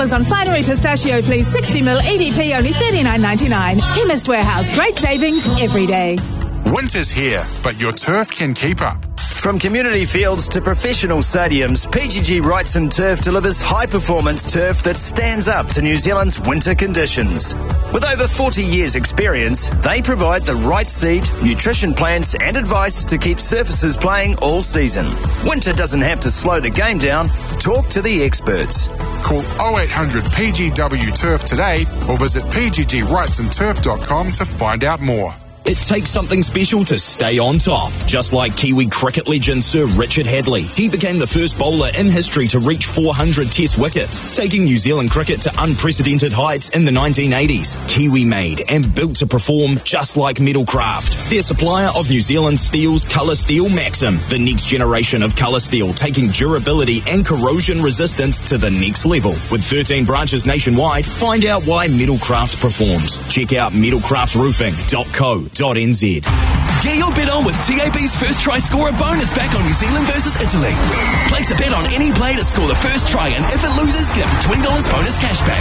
$20 on Finery Pistachio, please. 60ml, EDP, only $39.99. Chemist Warehouse, great savings every day. Winter's here, but your turf can keep up. From community fields to professional stadiums, PGG Wrightson Turf delivers high-performance turf that stands up to New Zealand's winter conditions. With over 40 years' experience, they provide the right seed, nutrition plans and advice to keep surfaces playing all season. Winter doesn't have to slow the game down. Talk to the experts. Call 0800 PGW Turf today or visit pggwrightsonturf.com to find out more. It takes something special to stay on top. Just like Kiwi cricket legend Sir Richard Hadley. He became the first bowler in history to reach 400 test wickets, taking New Zealand cricket to unprecedented heights in the 1980s. Kiwi made and built to perform just like Metalcraft. Their supplier of New Zealand Steel's Colour Steel Maxim, the next generation of colour steel, taking durability and corrosion resistance to the next level. With 13 branches nationwide, find out why Metalcraft performs. Check out metalcraftroofing.co.nz. Get your bet on with TAB's First Try Scorer bonus back on New Zealand versus Italy. Place a bet on any play to score the first try, and if it loses, get up to $20 bonus cash back.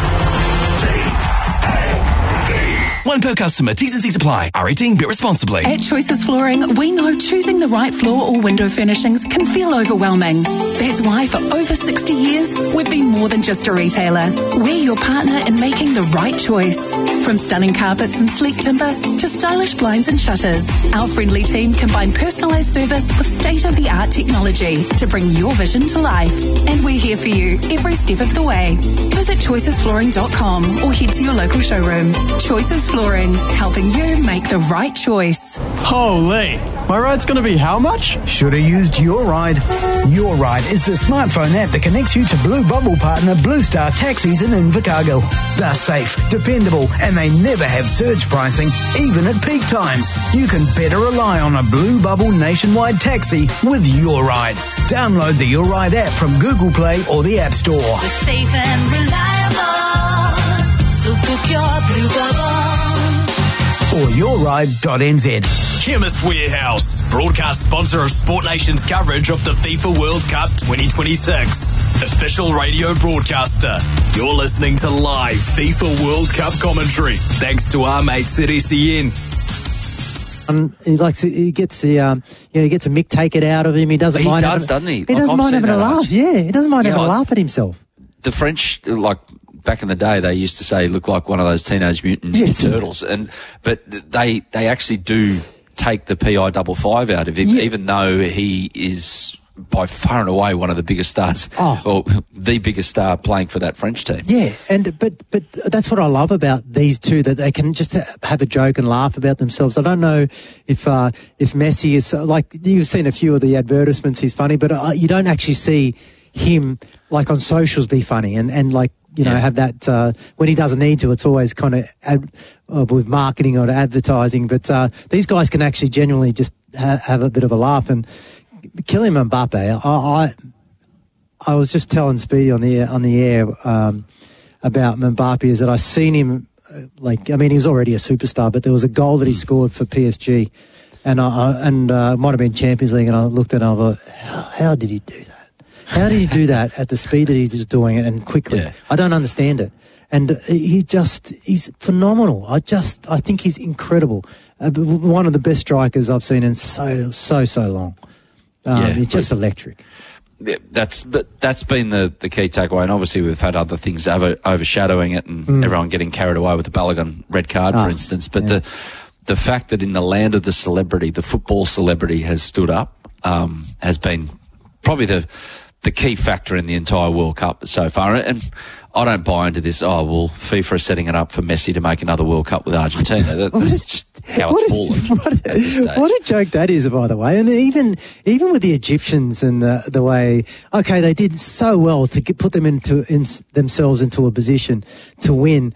One per customer. T's and C's apply. R18. Bet responsibly. At Choices Flooring, we know choosing the right floor or window furnishings can feel overwhelming. That's why for over 60 years, we've been more than just a retailer. We're your partner in making the right choice. From stunning carpets and sleek timber to stylish blinds and shutters, our friendly team combine personalised service with state-of-the-art technology to bring your vision to life. And we're here for you every step of the way. Visit choicesflooring.com or head to your local showroom. Choices Flooring, helping you make the right choice. Holy, my ride's going to be how much? Should have used Your Ride. Your Ride is the smartphone app that connects you to Blue Bubble partner Blue Star Taxis in Invercargill. They're safe, dependable, and they never have surge pricing, even at peak times. You can better rely on a Blue Bubble nationwide taxi with Your Ride. Download the Your Ride app from Google Play or the App Store. We're safe and reliable, so book your Blue Bubble. Or yourride.nz. Chemist Warehouse, broadcast sponsor of Sport Nation's coverage of the FIFA World Cup 2026. Official radio broadcaster. You're listening to live FIFA World Cup commentary. Thanks to our mates at SEN. He gets the, he gets a Mick take it out of him. He doesn't mind. He does, doesn't he? He doesn't mind having a laugh. Yeah, he doesn't mind having a laugh at himself. The French, back in the day, they used to say he looked like one of those Teenage Mutant Ninja Turtles, but they actually do take the PI55 out of him, even though he is by far and away one of the biggest stars, or the biggest star playing for that French team. Yeah, but that's what I love about these two, that they can just have a joke and laugh about themselves. I don't know if Messi is, like, you've seen a few of the advertisements, he's funny, but you don't actually see him, like, on socials be funny and have that, when he doesn't need to, it's always kind of with marketing or advertising. But these guys can actually genuinely just have a bit of a laugh. And Kylian Mbappe, I was just telling Speedy on the air about Mbappe, is that I seen him, he was already a superstar, but there was a goal that he scored for PSG, and it might have been Champions League, and I looked at it and I thought, how did he do that? How did he do that at the speed that he's doing it and quickly? Yeah. I don't understand it. And he's phenomenal. I think he's incredible. One of the best strikers I've seen in so long. He's just electric. Yeah, that's been the key takeaway, and obviously we've had other things overshadowing it, and everyone getting carried away with the Balogun red card, for instance. But the fact that in the land of the celebrity, the football celebrity has stood up, has been probably the key factor in the entire World Cup so far. And I don't buy into this, FIFA are setting it up for Messi to make another World Cup with Argentina. That's just how it's fallen. What a joke that is, by the way. And even with the Egyptians and the way, they did so well to put them themselves into a position to win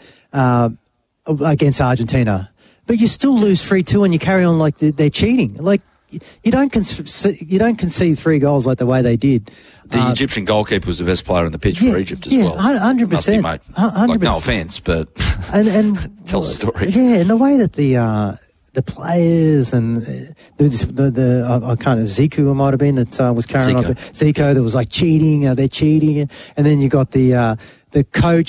against Argentina. But you still lose 3-2 and you carry on like they're cheating. Like, you don't concede 3 goals like the way they did. The Egyptian goalkeeper was the best player on the pitch for Egypt as well. 100%. Mate. 100%. No offence, but and tells the story. Yeah, and the way that the players and I kind of Zico might have been that was carrying on. Zico, there was cheating. They're cheating, and then you got the coach